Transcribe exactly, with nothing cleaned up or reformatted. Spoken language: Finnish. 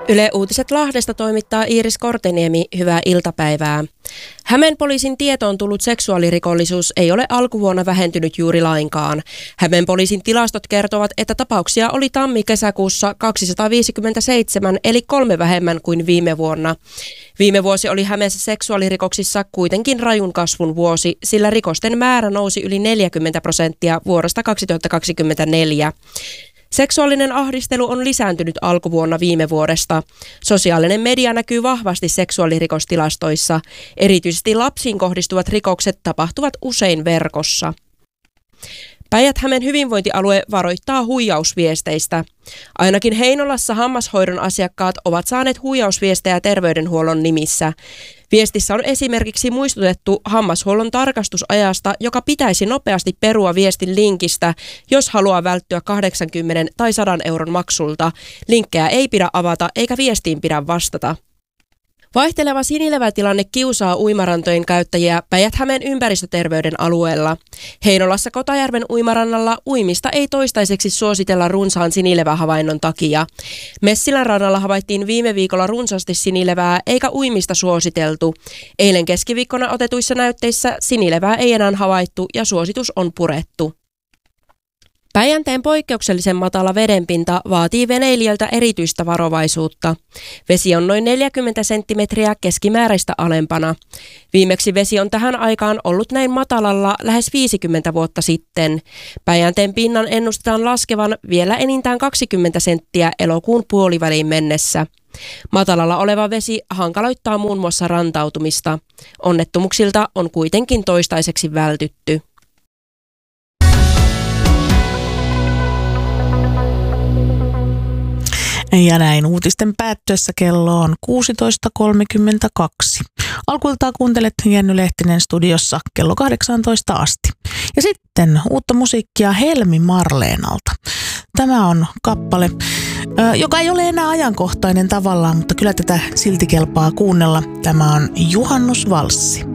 Yle Uutiset Lahdesta toimittaa Iiris Korteniemi. Hyvää iltapäivää. Hämeen poliisin tietoon tullut seksuaalirikollisuus ei ole alkuvuonna vähentynyt juuri lainkaan. Hämeen poliisin tilastot kertovat, että tapauksia oli tammi-kesäkuussa kaksisataaviisikymmentäseitsemän, eli kolme vähemmän kuin viime vuonna. Viime vuosi oli Hämeessä seksuaalirikoksissa kuitenkin rajun kasvun vuosi, sillä rikosten määrä nousi yli neljäkymmentä prosenttia vuodesta kaksituhattakaksikymmentäneljä. Seksuaalinen ahdistelu on lisääntynyt alkuvuonna viime vuodesta. Sosiaalinen media näkyy vahvasti seksuaalirikostilastoissa. Erityisesti lapsiin kohdistuvat rikokset tapahtuvat usein verkossa. Päijät-Hämeen hyvinvointialue varoittaa huijausviesteistä. Ainakin Heinolassa hammashoidon asiakkaat ovat saaneet huijausviestejä terveydenhuollon nimissä. Viestissä on esimerkiksi muistutettu hammashuollon tarkastusajasta, joka pitäisi nopeasti perua viestin linkistä, jos haluaa välttyä kahdeksankymmentä tai sata euron maksulta. Linkkejä ei pidä avata eikä viestiin pidä vastata. Vaihteleva sinilevätilanne kiusaa uimarantojen käyttäjiä Päijät-Hämeen ympäristöterveyden alueella. Heinolassa Kotajärven uimarannalla uimista ei toistaiseksi suositella runsaan sinilevähavainnon takia. Messilän rannalla havaittiin viime viikolla runsaasti sinilevää eikä uimista suositeltu. Eilen keskiviikkona otetuissa näytteissä sinilevää ei enää havaittu ja suositus on purettu. Päijänteen poikkeuksellisen matala vedenpinta vaatii veneilijöiltä erityistä varovaisuutta. Vesi on noin neljäkymmentä senttimetriä keskimääräistä alempana. Viimeksi vesi on tähän aikaan ollut näin matalalla lähes viisikymmentä vuotta sitten. Päijänteen pinnan ennustetaan laskevan vielä enintään kaksikymmentä senttiä elokuun puoliväliin mennessä. Matalalla oleva vesi hankaloittaa muun muassa rantautumista. Onnettomuuksilta on kuitenkin toistaiseksi vältytty. Ja näin uutisten päättyessä kello on kuusitoista kolmekymmentäkaksi. Alkuiltaa kuuntelet Jenny Lehtinen studiossa kello kahdeksantoista asti. Ja sitten uutta musiikkia Helmi Marleenalta. Tämä on kappale, joka ei ole enää ajankohtainen tavallaan, mutta kyllä tätä silti kelpaa kuunnella. Tämä on Juhannusvalssi.